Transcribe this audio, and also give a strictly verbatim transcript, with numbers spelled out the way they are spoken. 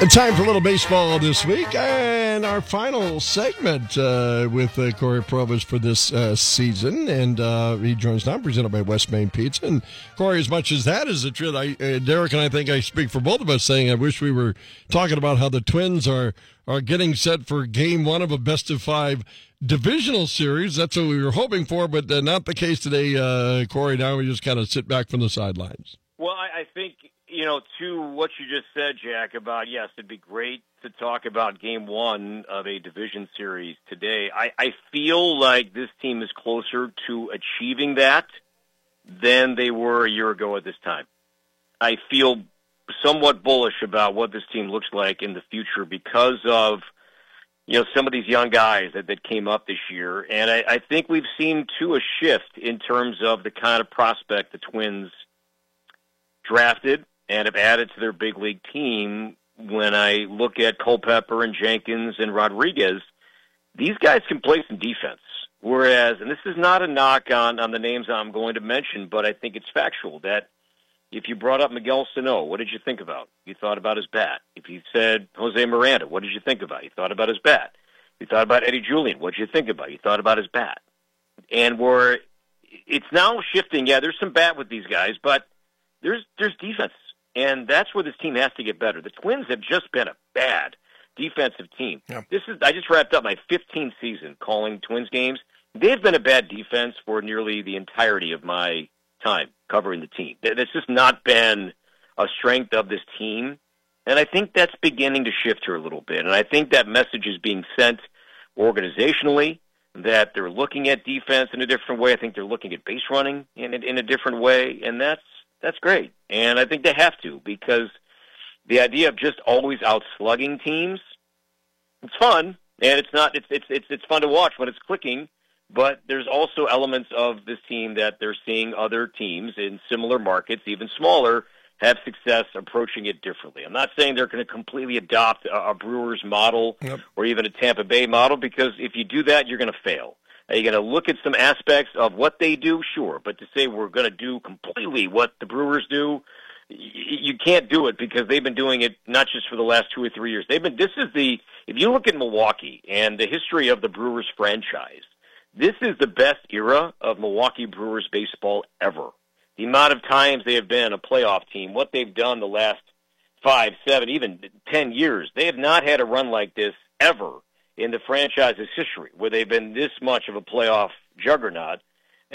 Time for a little baseball this week, and our final segment uh, with uh, Corey Provus for this uh, season, and uh, he joins now, presented by West Main Pizza. And Corey, as much as that is the truth, I, uh, Derek and I think I speak for both of us saying I wish we were talking about how the Twins are are getting set for Game One of a best of five divisional series. That's what we were hoping for, but uh, not the case today, uh, Corey. Now we just kind of sit back from the sidelines. Well, I, I think. You know, to what you just said, Jack, about, yes, it'd be great to talk about game one of a division series today. I, I feel like this team is closer to achieving that than they were a year ago at this time. I feel somewhat bullish about what this team looks like in the future because of, you know, some of these young guys that, that came up this year. And I, I think we've seen, too, a shift in terms of the kind of prospect the Twins drafted and have added to their big league team. When I look at Culpepper and Jenkins and Rodriguez, these guys can play some defense. Whereas, and this is not a knock on, on the names I'm going to mention, but I think it's factual that if you brought up Miguel Sano, what did you think about? You thought about his bat. If you said Jose Miranda, what did you think about? You thought about his bat. You thought about Eddie Julian, what did you think about? You thought about his bat. And where it's now shifting, yeah, there's some bat with these guys, but there's there's defense. And that's where this team has to get better. The Twins have just been a bad defensive team. Yeah. This is I just wrapped up my fifteenth season calling Twins games. They've been a bad defense for nearly the entirety of my time covering the team. That's just not been a strength of this team. And I think that's beginning to shift here a little bit. And I think that message is being sent organizationally, that they're looking at defense in a different way. I think they're looking at base running in a, in a different way. And that's That's great, and I think they have to, because the idea of just always out-slugging teams, it's fun, and it's not. It's it's it's it's fun to watch when it's clicking, but there's also elements of this team that they're seeing other teams in similar markets, even smaller, have success approaching it differently. I'm not saying they're going to completely adopt a, a Brewers model yep. or even a Tampa Bay model, because if you do that, you're going to fail. Are you going to look at some aspects of what they do? Sure. But to say we're going to do completely what the Brewers do, you can't do it, because they've been doing it not just for the last two or three years. They've been, this is the, if you look at Milwaukee and the history of the Brewers franchise, this is the best era of Milwaukee Brewers baseball ever. The amount of times they have been a playoff team, what they've done the last five, seven, even ten years, they have not had a run like this ever in the franchise's history, where they've been this much of a playoff juggernaut.